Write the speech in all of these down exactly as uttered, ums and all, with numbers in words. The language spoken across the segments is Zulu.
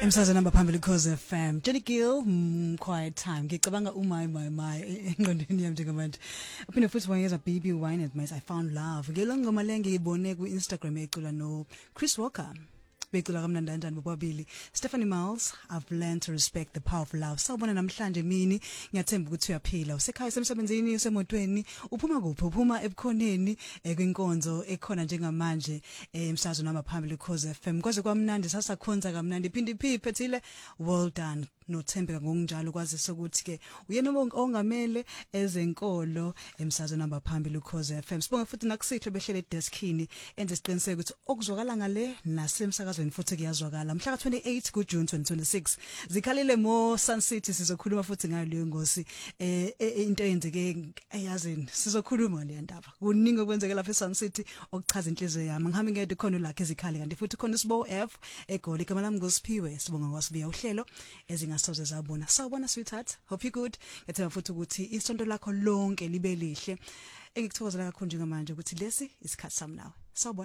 Emsazweni namba phambili Khosi F M. Jenny Gill, mm, quiet time. Ngicabanga umay my my engqondweni yami njengamanje. Uphinde futhi wayeza B B Wine at Maze I Found Love. Ngelongoma le ngiyibone ku Instagram ecula no Chris Walker. Becula kamnandi kanjani bobabili. Stephanie Miles, I've learned to respect the power of love. Sawubona namhlanje mini ngiyathemba ukuthi uyaphila. Usekhaya semsebenzini usemotweni uphuma kuphi? Uphuma ebukhoneni kwinkonzo ekhona njengamanje emsazweni namba phambili Khosi F M. Kwaze kwamnandi sasakhonza kamnandi phindi phithile. Well done. Nothembeka ngokunjalo kwazisa ukuthi ke uyena ongamele ezenkolo emsazweni namba phambili Khosi F M. Sibonga futhi nakusihle behlele deskini enze isiqiniseko ukuthi okuzwakala ngale nasemsakazweni futhi kuyazwakala. Mhla ka twenty-eight ku June twenty twenty-six zikhalile mo Sun City sizokhuluma futhi ngayo leyo ngosi eh into eyenzeke eyazini sizokhuluma le ndaba. Kuningi okwenzeke lapha eSun City okuchaza inhliziyo yami. Ngihambe ngede khona lakhe ezikhali kanti futhi khona Sibo F egoli igama lami ngoSiphiwe. Sibonga kwasibiya uhlelo ezinga soze zabona. Sawubona sweetheart. Hope you good. Ngethemba futhi ukuthi isonto lakho lonke libe lihle. Engikuthokozela kakhulu njengamanje ukuthi lesi isikhathi sami nawe. Sawubona.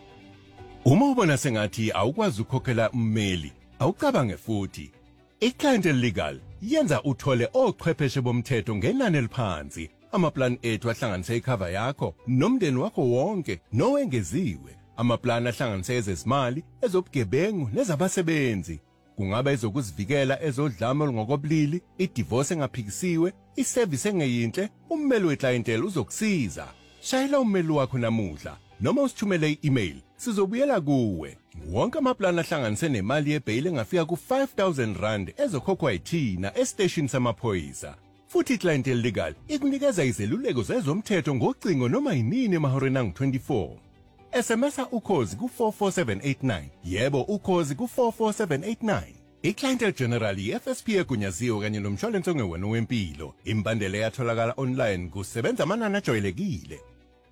Uma ubona sengathi awukwazi ukukhokhela ummeli, awucabange futhi. iClientele Legal yenza uthole ochwepheshe bomthetho ngenani eliphansi. Amaplan ethu ahlanganise icover yakho nomndeni wakho wonke nowengeziwe. Amaplan ahlanganise ezezimali, ezobugebengu nezabasebenzi. Kungaba ezokuzivikela ezodlame olungokobulili, idivorce engaphikisiwe, iservice engeyinhle, ummeli weClientele uzokusiza. Shayela ummeli wakho namuhla noma usithumele i-email, sizobuyela kuwe. Wonke amaplan ahlanganise nemali yebail engafika ku five thousand rand ezokhokhwa yithina estation samaphoyisa. Futhi iClientele Legal ikunikeza izeluleko zezomthetho ngocingo noma yinini emahoreni angu twenty-four. S M S ukhozi ku four four seven eight nine. Yebo ukhozi ku four four seven eight nine. iClientele General F S P egunyaziwe kanye nomshwalense ongewena wempilo. Imbandela yatholakala online kusebenza amanani ajwayelekile.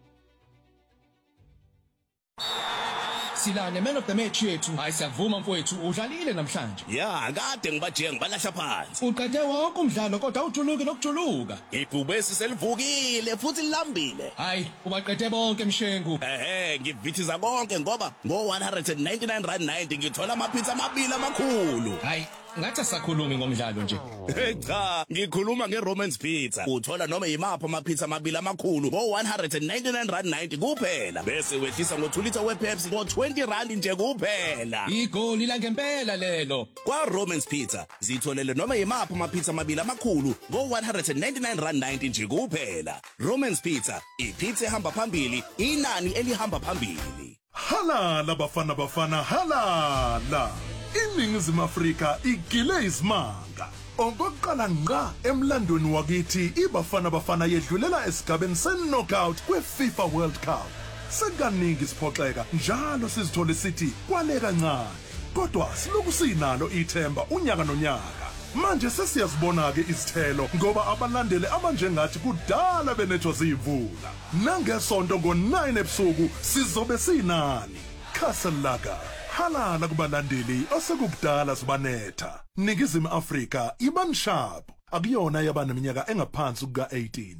Silane man of the match yethu ayisavuma mfowethu udlalile namhlanje. Ya kade ngibaje ngibalahla phansi. Uqede wonke umdlalo kodwa awujuluki nokujuluka. Ibhubesi selivukile futhi lilambile. Hayi ubaqede bonke mshengu. Ehhe ngivithiza konke ngoba ngo one hundred ninety-nine rand ninety ngithola amapizza amabili amakhulu. Hayi ngathi sakhulumi ngomdlalo nje. Cha ngikhuluma ngeRomans Pizza. Uthola noma yimaphi amapizza amabili amakhulu ngo one hundred ninety-nine rand ninety kuphela. Bese wehlisa ngo two liter wePepsi ngo twenty rand nje kuphela. Igoli la ngempela lelo. Kwa Romans Pizza zitholele noma yimaphi amapizza amabili amakhulu ngo one hundred ninety-nine rand ninety nje kuphela. Romans Pizza, ipizza ehamba phambili, inani elihamba phambili. Halala bafana bafana halala. INingizimu Afrika igile isimanga. Okokuqala ngqa emlandweni wakithi iBafana Bafana yedlulela esigabeni se-knockout kweFIFA World Cup. Sekaningi siphoxeka njalo sizithola sithi kwale kancane. Kodwa siloku sinalo ithemba unyaka nonyaka. Manje sesiyazibona ke isithelo ngoba abalandeli abanjengathi kudala benethwa zivula. Nangesonto ngo nine ebusuku sizobe sinani. Castle halala kubalandeli osekukudala sibanetha. Ningizimu Afrika ibansharp akuyona yabaneminyaka engaphansi kuka eighteen.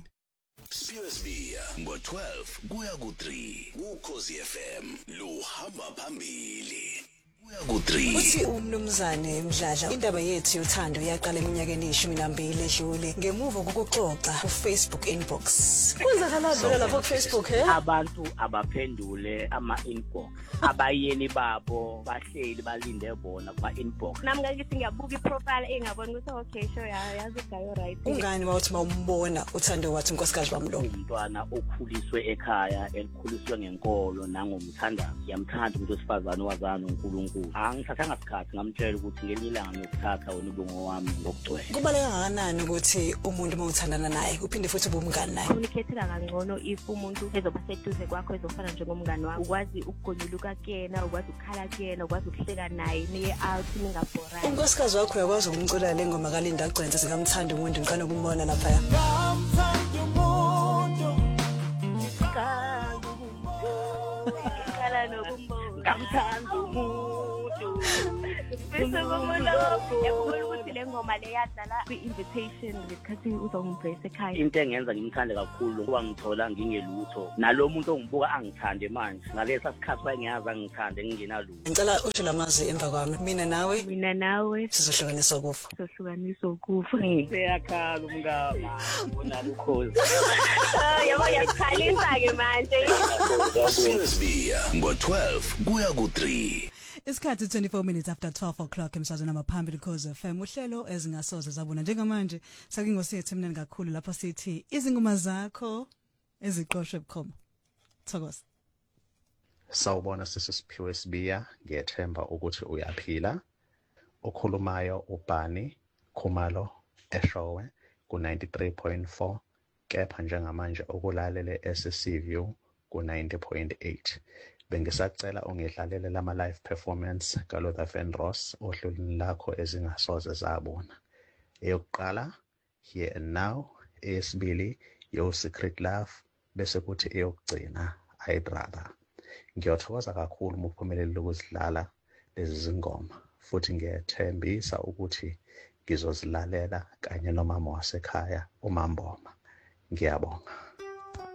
Sibia ngo twelve kuya ku three uKhosi F M luhamba phambili. Uthi umnumzane Mdladla indaba yethu yothando yaqala eminyakeni eyishumi nambili edlule ngemuva kokuxoxa ku Facebook inbox. Kwenzakalani lapho ku Facebook he? Abantu abaphendule ama inbox. Abayeni babo bahleli balinde bona kwa inbox. Nami ngakithi ngiyabuka iprofile engabona ukuthi okay show yazi gayo right. Ungani mawuthi mawumbona uthando wathi unkosikazi bamlo. Umntwana okhuliswe ekhaya elikhuliswe ngenkolo nangomthandazo. Yamthanda umuntu osifazana owazana noNkulunkulu. Angithathanga isikhathi ngamtshela ukuthi ngelinye ilanga ngiyokuthatha wena ubungo wami ngokugcwele. Kubaleka kangakanani ukuthi umuntu mawuthandana naye uphinde futhi ube umngani naye? Unikhetela kangcono if umuntu ezoba seduze kwakho ezofana njengomngani wakho. Ukwazi ukugonyuluka kuyena, ukwazi ukukhala kuyena, ukwazi ukuhleka naye niye out ningabhora. Unkosikazi wakho uyakwazi ukumculela le ngoma kaLinda Gcwense sikamthanda umuntu ngiqala ukumbona lapha. Ngamthanda umuntu. Khala nokumbona. Ngamthanda umuntu. Ngiyakhumbula ukuthi le ngoma le yadlala kwi-invitation ngesikhathi uzongivesa ekhaya. Into engenza ngimthande kakhulu kuba ngithola ngingelutho. Nalo muntu ongibuka angithande manje. Ngalesa sikhathi wayengiyazi angithande ngingenalutho. Ngicela usho lamazi emva kwami. Mina nawe Mina nawe sizohlukaniswa ukufa. sohlukaniswa ukufa. Seyakhala umngama unalo ukhozi. Yabo yakhalisa-ke manje. Sinesbiya ngo twelve kuya ku three. Isikhathi twenty-four minutes after twelve o'clock emsazweni amaphambili Khoza F M. Uhlelo ezingasoze zabona njengamanje sakingosiyethi emnene kakhulu lapho sithi izingoma zakho eziqoshwe bukhoma. Thokoza. Sawubona sisiphiwe sibiya, ngiyethemba ukuthi uyaphila. Okhulumayo uBani Khumalo eShowe ku ninety-three point four, kepha njengamanje okulalele S C View ku ninety point eight. Bengisacela ungidlalele lama live performance kaLuther Van Ross ohlulini lakho ezingasoze zabona. Eyokuqala Here and Now, eyesibili Your Secret Love, bese kuthi eyokugcina I'd Rather. Ngiyothokoza kakhulu muphumelele ukuzidlala lezi zingoma, futhi ngiyethembisa ukuthi ngizozilalela kanye nomama wasekhaya uMamboma. Ngiyabonga.